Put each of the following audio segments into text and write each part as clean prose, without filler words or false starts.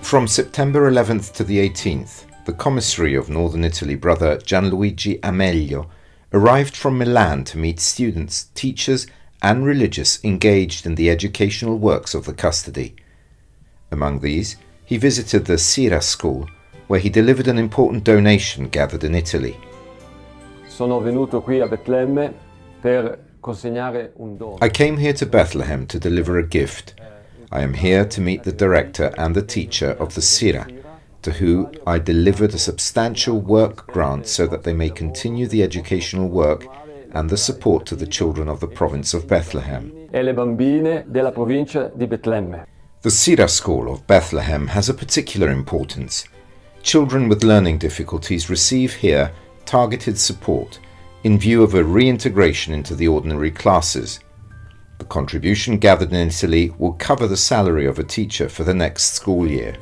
From September 11th to the 18th, the commissary of Northern Italy, Brother Gianluigi Amelio, arrived from Milan to meet students, teachers and religious engaged in the educational works of the custody. Among these, he visited the Sira school, where he delivered an important donation gathered in Italy. Sono venuto qui a Betlemme per consegnare un dono. I came here to Bethlehem to deliver a gift. I am here to meet the director and the teacher of the Sira, to whom I delivered a substantial work grant so that they may continue the educational work and the support to the children of the province of Bethlehem. E le bambine della provincia di Betlemme. The Sira school of Bethlehem has a particular importance. Children with learning difficulties receive here targeted support in view of a reintegration into the ordinary classes. The contribution gathered in Italy will cover the salary of a teacher for the next school year.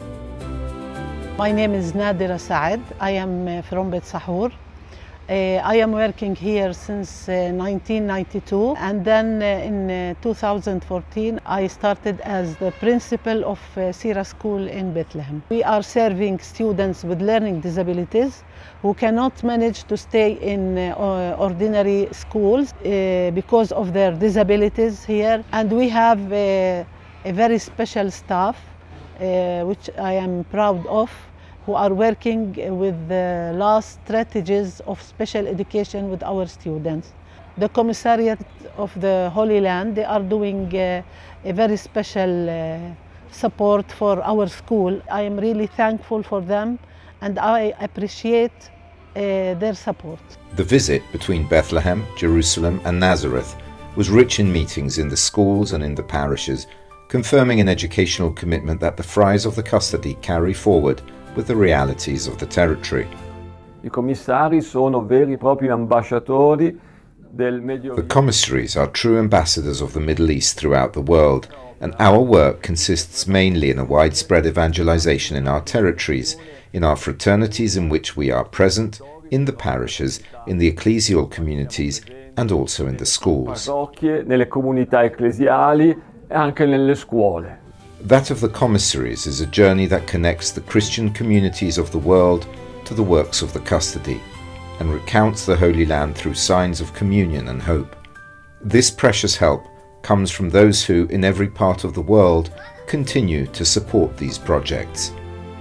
My name is Nadira Saad. I am from Bet Sahur. I am working here since 1992, and then in 2014 I started as the principal of Sira School in Bethlehem. We are serving students with learning disabilities who cannot manage to stay in ordinary schools because of their disabilities here, and we have a very special staff which I am proud of, who are working with the last strategies of special education with our students. The Commissariat of the Holy Land, they are doing a very special support for our school. I am really thankful for them and I appreciate their support. The visit between Bethlehem, Jerusalem and Nazareth was rich in meetings in the schools and in the parishes, confirming an educational commitment that the friars of the custody carry forward with the realities of the territory. I commissari sono veri e propri ambasciatori del Medio The commissaries are true ambassadors of the Middle East throughout the world, and our work consists mainly in a widespread evangelization in our territories, in our fraternities in which we are present, in the parishes, in the ecclesial communities, and also in the schools. parrocchie, nelle comunità ecclesiali e anche nelle scuole. That of the commissaries is a journey that connects the Christian communities of the world to the works of the custody and recounts the Holy Land through signs of communion and hope. This precious help comes from those who, in every part of the world, continue to support these projects.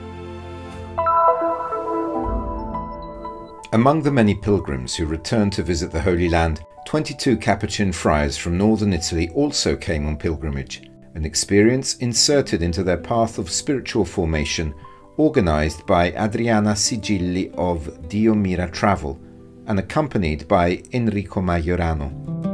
Among the many pilgrims who returned to visit the Holy Land, 22 Capuchin friars from northern Italy also came on pilgrimage, an experience inserted into their path of spiritual formation, organized by Adriana Sigilli of Dio Mira Travel and accompanied by Enrico Majorano.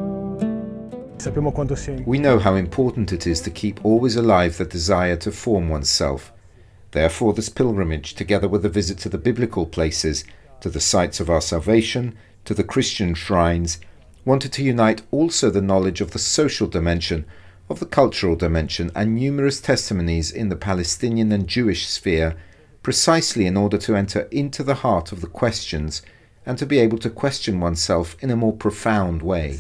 We know how important it is to keep always alive the desire to form oneself. Therefore, this pilgrimage, together with a visit to the biblical places, to the sites of our salvation, to the Christian shrines, wanted to unite also the knowledge of the social dimension, of the cultural dimension, and numerous testimonies in the Palestinian and Jewish sphere, precisely in order to enter into the heart of the questions and to be able to question oneself in a more profound way.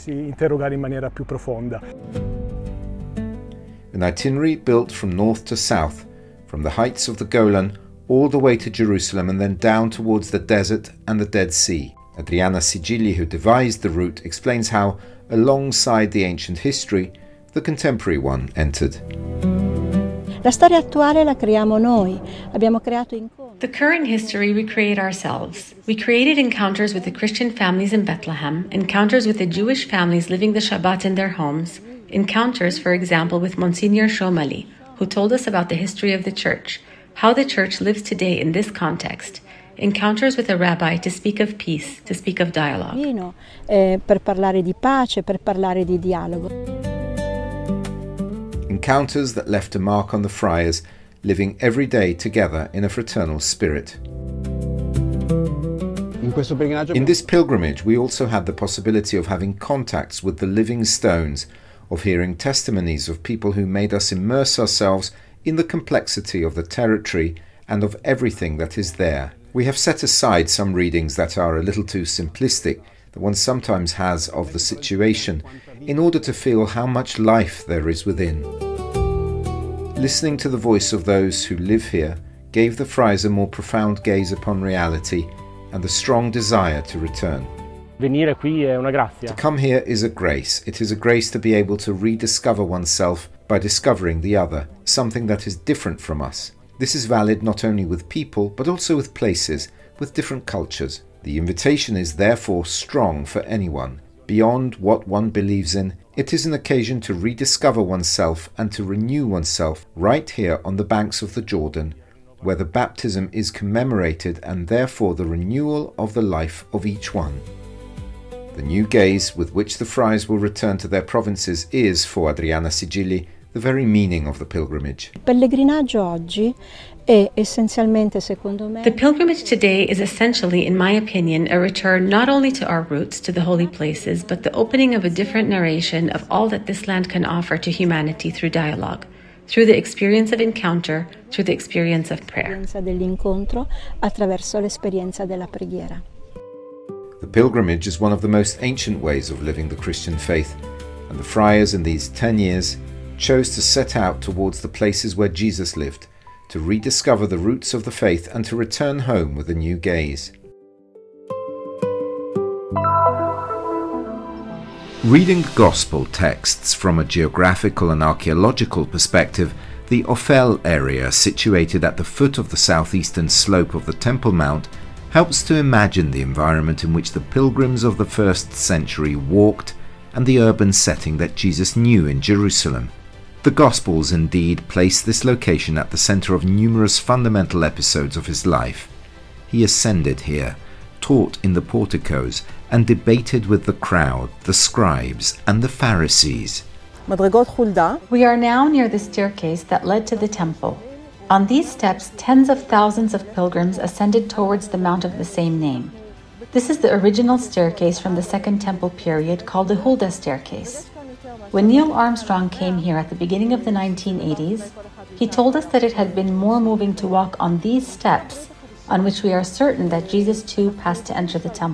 An itinerary built from north to south, from the heights of the Golan all the way to Jerusalem and then down towards the desert and the Dead Sea. Adriana Sigilli, who devised the route, explains how, alongside the ancient history, the contemporary one entered. La storia attuale la creiamo noi. Abbiamo creato incontri. The current history we create ourselves. We created encounters with the Christian families in Bethlehem, encounters with the Jewish families living the Shabbat in their homes, encounters, for example, with Monsignor Shomali, who told us about the history of the church, how the church lives today in this context, encounters with a rabbi to speak of peace, to speak of dialogue. Per parlare di pace, per parlare di dialogo. Encounters that left a mark on the friars, living every day together in a fraternal spirit. In this pilgrimage, we also had the possibility of having contacts with the living stones, of hearing testimonies of people who made us immerse ourselves in the complexity of the territory and of everything that is there. We have set aside some readings that are a little too simplistic, that one sometimes has of the situation, in order to feel how much life there is within. Listening to the voice of those who live here gave the friars a more profound gaze upon reality and the strong desire to return. Venire qui è una grazia. To come here is a grace. It is a grace to be able to rediscover oneself by discovering the other, something that is different from us. This is valid not only with people, but also with places, with different cultures. The invitation is therefore strong for anyone. Beyond what one believes in, it is an occasion to rediscover oneself and to renew oneself right here on the banks of the Jordan, where the baptism is commemorated and therefore the renewal of the life of each one. The new gaze with which the friars will return to their provinces is, for Adriana Sigilli, the very meaning of the pilgrimage. Pellegrinaggio oggi è essenzialmente, secondo me, The pilgrimage today is essentially, in my opinion, a return not only to our roots, to the holy places, but the opening of a different narration of all that this land can offer to humanity through dialogue, through the experience of encounter, through the experience of prayer. l'esperienza dell'incontro attraverso l'esperienza della preghiera. The pilgrimage is one of the most ancient ways of living the Christian faith, and the friars in these 10 years chose to set out towards the places where Jesus lived, to rediscover the roots of the faith and to return home with a new gaze. Reading Gospel texts from a geographical and archaeological perspective, the Ophel area, situated at the foot of the southeastern slope of the Temple Mount, helps to imagine the environment in which the pilgrims of the 1st century walked and the urban setting that Jesus knew in Jerusalem. The Gospels indeed place this location at the center of numerous fundamental episodes of his life. He ascended here, taught in the porticos, and debated with the crowd, the scribes, and the Pharisees. We are now near the staircase that led to the temple. On these steps, tens of thousands of pilgrims ascended towards the mount of the same name. This is the original staircase from the Second Temple period called the Hulda staircase. When Neil Armstrong came here at the beginning of the 1980s, he told us that it had been more moving to walk on these steps, on which we are certain that Jesus too passed to enter the temple.